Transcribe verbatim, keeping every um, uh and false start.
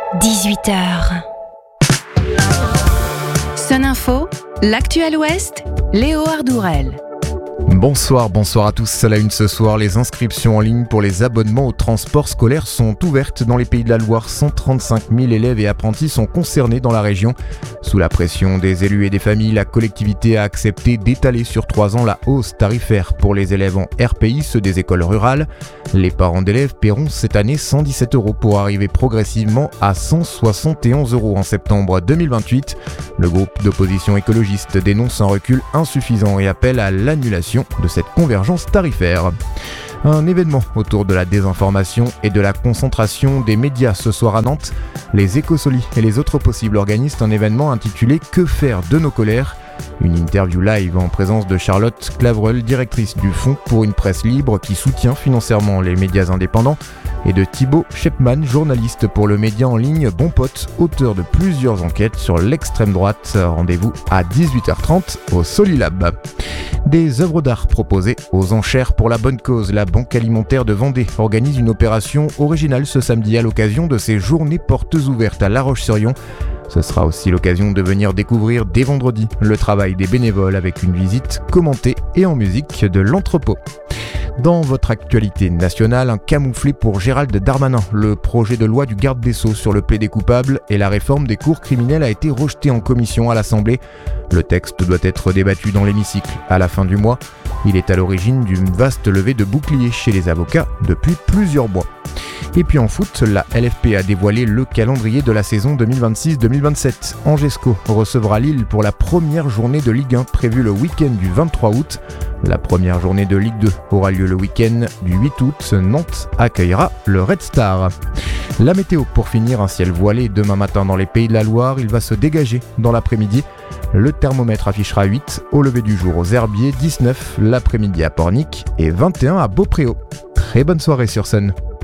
dix-huit heures. Sun Info, l'actuel Ouest, Léo Ardourel. Bonsoir, bonsoir à tous. À la une ce soir, les inscriptions en ligne pour les abonnements au transport scolaire sont ouvertes dans les Pays de la Loire. cent trente-cinq mille élèves et apprentis sont concernés dans la région. Sous la pression des élus et des familles, la collectivité a accepté d'étaler sur trois ans la hausse tarifaire pour les élèves en R P I, ceux des écoles rurales. Les parents d'élèves paieront cette année cent dix-sept euros pour arriver progressivement à cent soixante et onze euros en septembre deux mille vingt-huit. Le groupe d'opposition écologiste dénonce un recul insuffisant et appelle à l'annulation de cette convergence tarifaire. Un événement autour de la désinformation et de la concentration des médias ce soir à Nantes. Les Écosolis et les autres possibles organisent un événement intitulé « Que faire de nos colères ?» Une interview live en présence de Charlotte Clavreul, directrice du Fonds pour une presse libre qui soutient financièrement les médias indépendants, et de Thibaut Shepman, journaliste pour le média en ligne Bon Pote, auteur de plusieurs enquêtes sur l'extrême droite. Rendez-vous à dix-huit heures trente au Solilab. Des œuvres d'art proposées aux enchères pour la bonne cause. La Banque alimentaire de Vendée organise une opération originale ce samedi à l'occasion de ses journées portes ouvertes à La Roche-sur-Yon. Ce sera aussi l'occasion de venir découvrir dès vendredi le travail des bénévoles avec une visite commentée et en musique de l'entrepôt. Dans votre actualité nationale, un camouflet pour Gérald Darmanin. Le projet de loi du garde des Sceaux sur le plaidé coupable et la réforme des cours criminelles a été rejeté en commission à l'Assemblée. Le texte doit être débattu dans l'hémicycle à la fin du mois. Il est à l'origine d'une vaste levée de boucliers chez les avocats depuis plusieurs mois. Et puis en foot, la L F P a dévoilé le calendrier de la saison deux mille vingt-six deux mille vingt-sept. Angesco recevra Lille pour la première journée de Ligue un prévue le week-end du vingt-trois août. La première journée de Ligue deux aura lieu le week-end du huit août. Nantes accueillera le Red Star. La météo pour finir, un ciel voilé demain matin dans les Pays de la Loire. Il va se dégager dans l'après-midi. Le thermomètre affichera huit au lever du jour aux Herbiers, dix-neuf l'après-midi à Pornic et vingt et un à Beaupréau. Très bonne soirée sur Sun.